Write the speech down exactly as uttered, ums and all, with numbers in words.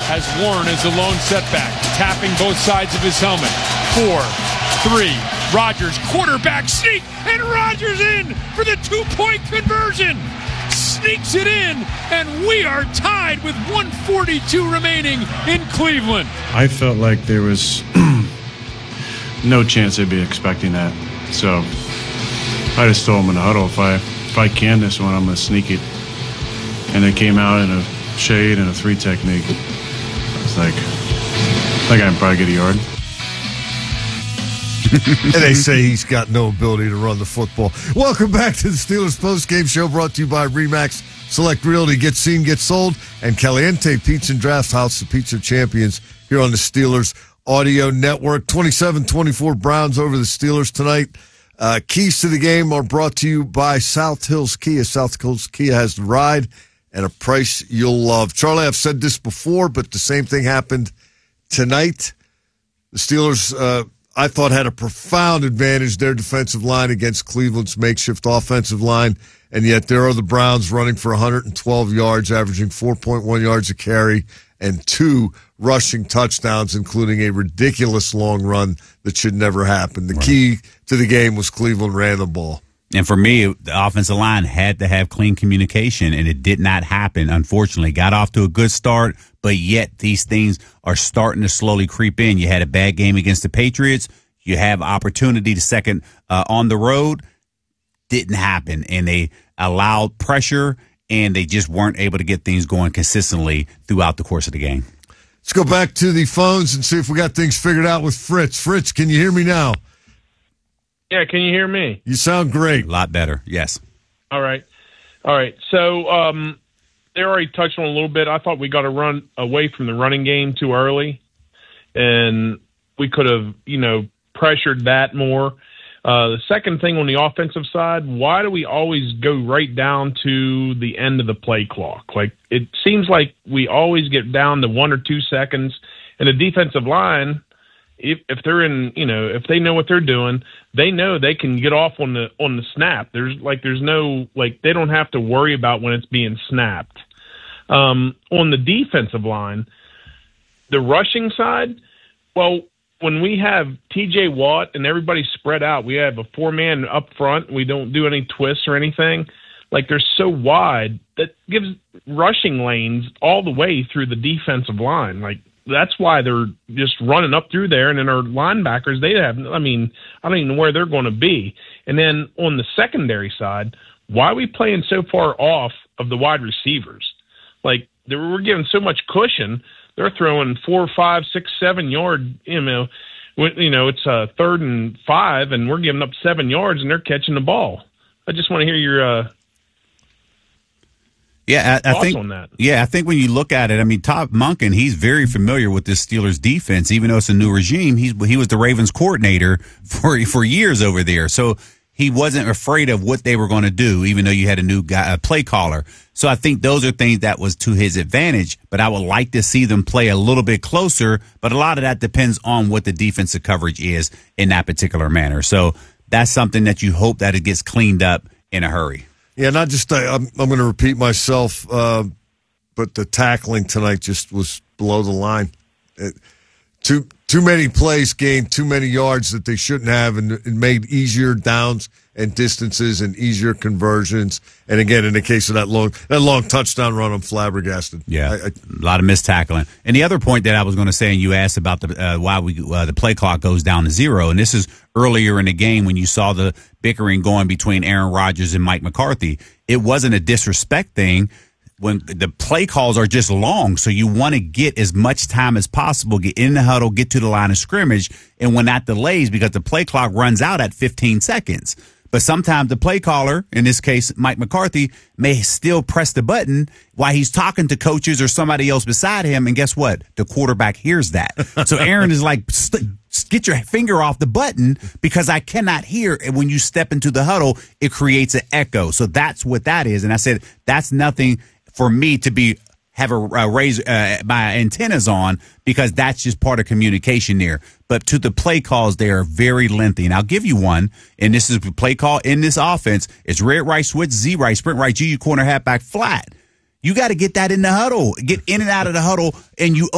as Warren is the lone setback, tapping both sides of his helmet. Four, three, Rodgers, quarterback sneak, and Rodgers in for the two-point conversion. Sneaks it in, and we are tied with one forty-two remaining in Cleveland. I felt like there was no chance I'd be expecting that. So I just told them in the huddle, if I if I can this one, I'm going to sneak it. And they came out in a shade and a three technique. It's like, I think I can probably get a yard. And they say he's got no ability to run the football. Welcome back to the Steelers postgame show, brought to you by RE/MAX Select Realty. Get seen, get sold. And Caliente Pizza and Draft House, the pizza champions, here on the Steelers Audio Network. twenty-seven twenty-four Browns over the Steelers tonight. Uh, keys to the game are brought to you by South Hills Kia. South Hills Kia has the ride and a price you'll love. Charlie, I've said this before, but the same thing happened tonight. The Steelers, uh, I thought, had a profound advantage, their defensive line against Cleveland's makeshift offensive line, and yet there are the Browns running for one hundred twelve yards, averaging four point one yards a carry, and two rushing touchdowns, including a ridiculous long run that should never happen. The right. key to the game was Cleveland ran the ball. And for me, the offensive line had to have clean communication, and it did not happen, unfortunately. Got off to a good start, but yet these things are starting to slowly creep in. You had a bad game against the Patriots. You have opportunity to second uh, on the road. Didn't happen, and they allowed pressure, and they just weren't able to get things going consistently throughout the course of the game. Let's go back to the phones and see if we got things figured out with Fritz. Fritz, can you hear me now? Yeah, can you hear me? You sound great. A lot better, yes. All right. All right. So um, they already touched on a little bit. I thought we got to run away from the running game too early, and we could have, you know, pressured that more. Uh, the second thing on the offensive side, why do we always go right down to the end of the play clock? Like, it seems like we always get down to one or two seconds, and the defensive line, if if they're in, you know, if they know what they're doing, they know they can get off on the on the snap. There's like there's no like they don't have to worry about when it's being snapped. Um, on the defensive line, the rushing side, well, when we have T J Watt and everybody spread out, we have a four man up front. We don't do any twists or anything. Like, they're so wide that gives rushing lanes all the way through the defensive line. Like, that's why they're just running up through there. And then our linebackers, they have, I mean, I don't even know where they're going to be. And then on the secondary side, why are we playing so far off of the wide receivers? Like, we're giving so much cushion. They're throwing four, five, six, seven yard, you know, you know, it's a third and five, and we're giving up seven yards, and they're catching the ball. I just want to hear your uh, Yeah, I, I think. On that. Yeah, I think when you look at it, I mean, Todd Monken, he's very familiar with this Steelers defense, even though it's a new regime. He's he was the Ravens coordinator for for years over there, so he wasn't afraid of what they were going to do, even though you had a new guy, a play caller. So I think those are things that was to his advantage. But I would like to see them play a little bit closer. But a lot of that depends on what the defensive coverage is in that particular manner. So that's something that you hope that it gets cleaned up in a hurry. Yeah, not just, uh, I'm, I'm going to repeat myself, uh, but the tackling tonight just was below the line. It, too too many plays gained too many yards that they shouldn't have, and it made easier downs and distances and easier conversions. And again, in the case of that long that long touchdown run, I'm flabbergasted. Yeah, I, I, a lot of missed tackling. And the other point that I was going to say, and you asked about the uh, why we uh, the play clock goes down to zero, and this is earlier in the game when you saw the bickering going between Aaron Rodgers and Mike McCarthy. It wasn't a disrespect thing. When the play calls are just long, so you want to get as much time as possible, get in the huddle, get to the line of scrimmage, and when that delays, because the play clock runs out at fifteen seconds. But sometimes the play caller, in this case Mike McCarthy, may still press the button while he's talking to coaches or somebody else beside him, and guess what? The quarterback hears that. So Aaron is like, get your finger off the button because I cannot hear. And when you step into the huddle, it creates an echo. So that's what that is. And I said, that's nothing for me to be have a, a raise uh, my antennas on, because that's just part of communication there. But to the play calls, they are very lengthy. And I'll give you one, and this is a play call in this offense. It's red right switch, Z right, sprint right, G U corner halfback flat. You got to get that in the huddle, get in and out of the huddle, and you